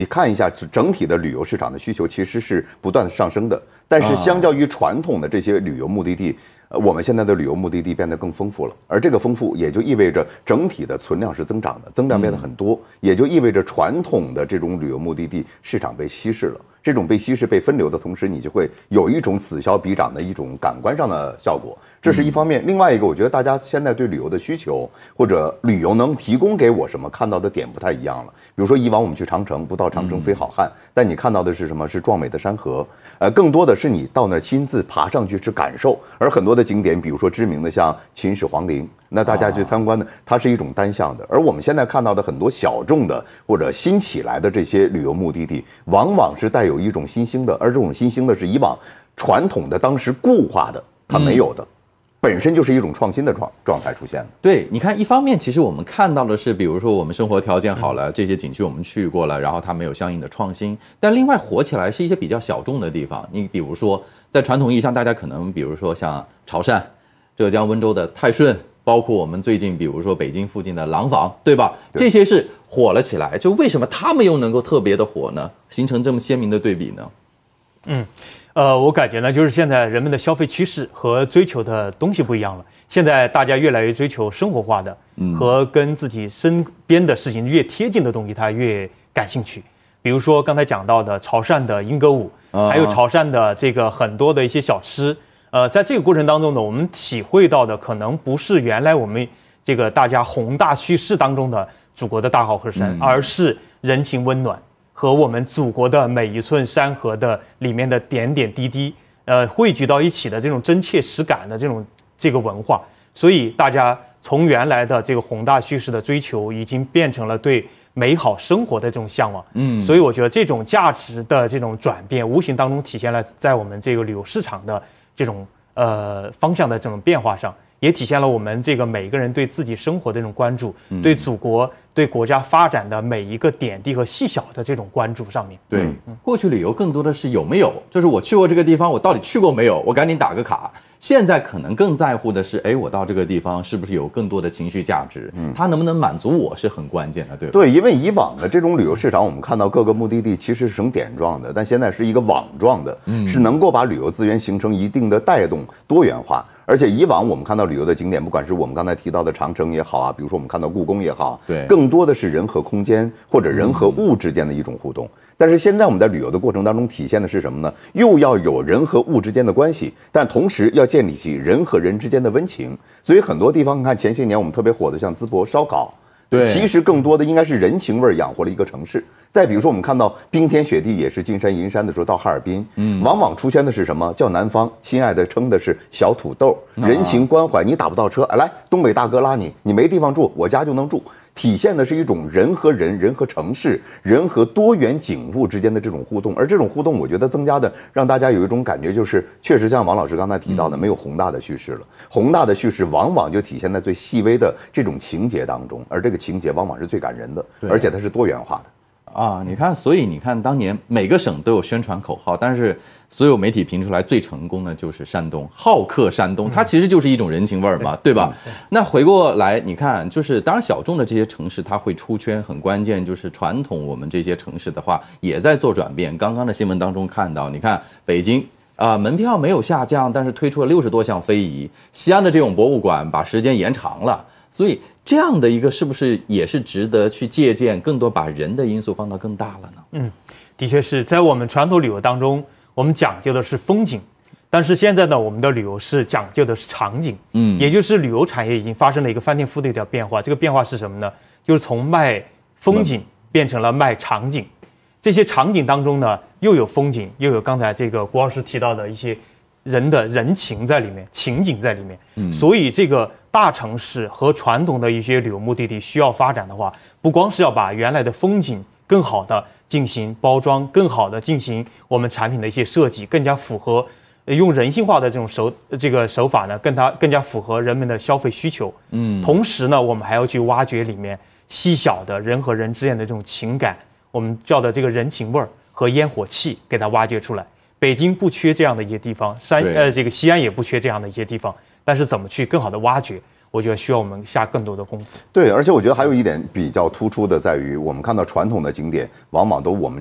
你看一下整体的旅游市场的需求其实是不断上升的，但是相较于传统的这些旅游目的地，我们现在的旅游目的地变得更丰富了，而这个丰富也就意味着整体的存量是增长的，增量变得很多，也就意味着传统的这种旅游目的地市场被稀释了。这种被稀释、被分流的同时，你就会有一种此消彼长的一种感官上的效果，这是一方面。另外一个，我觉得大家现在对旅游的需求或者旅游能提供给我什么，看到的点不太一样了。比如说以往我们去长城，不到长城非好汉，但你看到的是什么？是壮美的山河，更多的是你到那儿亲自爬上去是感受。而很多的景点，比如说知名的像秦始皇陵，那大家去参观的，它是一种单向的。而我们现在看到的很多小众的或者新起来的这些旅游目的地，往往是带有一种新兴的，而这种新兴的是以往传统的当时固化的它没有的。本身就是一种创新的状态出现的。 对，你看，一方面其实我们看到的是，比如说我们生活条件好了，这些景区我们去过了，然后它没有相应的创新。但另外火起来是一些比较小众的地方，你比如说在传统意义上，大家可能比如说像潮汕、浙江温州的泰顺，包括我们最近比如说北京附近的廊坊，对吧？这些是火了起来，就为什么他们又能够特别的火呢？形成这么鲜明的对比呢？ 我感觉呢，就是现在人们的消费趋势和追求的东西不一样了。现在大家越来越追求生活化的，和跟自己身边的事情越贴近的东西，他越感兴趣。比如说刚才讲到的潮汕的莺歌舞，还有潮汕的这个很多的一些小吃。在这个过程当中呢，我们体会到的可能不是原来我们这个大家宏大叙事当中的祖国的大好河山，而是人情温暖。和我们祖国的每一寸山河的里面的点点滴滴，汇聚到一起的这种真切实感的这个文化，所以大家从原来的这个宏大叙事的追求，已经变成了对美好生活的这种向往。所以我觉得这种价值的这种转变，无形当中体现了在我们这个旅游市场的这种方向的这种变化上，也体现了我们这个每个人对自己生活的这种关注，对祖国、对国家发展的每一个点滴和细小的这种关注上面。 对，过去旅游更多的是有没有，就是我去过这个地方，我到底去过没有，我赶紧打个卡。现在可能更在乎的是，我到这个地方是不是有更多的情绪价值，它能不能满足我是很关键的，对吧？ 对，因为以往的这种旅游市场，我们看到各个目的地其实是成点状的，但现在是一个网状的，是能够把旅游资源形成一定的带动多元化。而且以往我们看到旅游的景点，不管是我们刚才提到的长城也好啊，比如说我们看到故宫也好， 对， 更多的是人和空间或者人和物之间的一种互动。但是现在我们在旅游的过程当中体现的是什么呢？又要有人和物之间的关系，但同时要建立起人和人之间的温情。所以很多地方，你看前些年我们特别火的像淄博烧烤， 对， 其实更多的应该是人情味养活了一个城市。再比如说我们看到冰天雪地也是金山银山的时候到哈尔滨，往往出现的是什么？叫南方亲爱的称的是小土豆，人情关怀。你打不到车，来东北大哥拉你，你没地方住，我家就能住。体现的是一种人和人、人和城市、人和多元景物之间的这种互动，而这种互动，我觉得增加的让大家有一种感觉，就是确实像王老师刚才提到的，没有宏大的叙事了。宏大的叙事往往就体现在最细微的这种情节当中，而这个情节往往是最感人的，而且它是多元化的。 你看，所以你看，当年每个省都有宣传口号，但是所有媒体评出来最成功的就是山东，好客山东，它其实就是一种人情味儿嘛，对吧？那回过来，你看，就是当然小众的这些城市，它会出圈，很关键就是传统我们这些城市的话，也在做转变。刚刚的新闻当中看到，你看北京门票没有下降，但是推出了60多项非遗，西安的这种博物馆把时间延长了。所以这样的一个是不是也是值得去借鉴，更多把人的因素放到更大了呢？ 的确是在我们传统旅游当中，我们讲究的是风景，但是现在呢，我们的旅游是讲究的是场景，也就是旅游产业已经发生了一个翻天覆地的变化。这个变化是什么呢？就是从卖风景变成了卖场景。这些场景当中呢，又有风景，又有刚才这个郭老师提到的一些人的人情在里面，情景在里面。所以这个大城市和传统的一些旅游目的地需要发展的话，不光是要把原来的风景更好的进行包装，更好的进行我们产品的一些设计，更加符合用人性化的这种手法呢，更加符合人们的消费需求。同时呢，我们还要去挖掘里面细小的人和人之间的这种情感，我们叫的这个人情味儿和烟火气，给它挖掘出来。北京不缺这样的一些地方，这个西安也不缺这样的一些地方，但是怎么去更好的挖掘？ 我觉得需要我们下更多的功夫。 对，而且我觉得还有一点比较突出的在于，我们看到传统的景点往往都我们